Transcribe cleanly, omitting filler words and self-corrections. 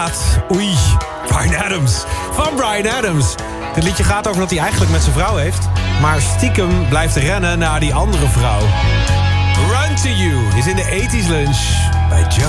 Oei, Bryan Adams. Van Bryan Adams. Dit liedje gaat over dat hij eigenlijk met zijn vrouw heeft, maar stiekem blijft rennen naar die andere vrouw. Run to You is in de 80s lunch bij Joe.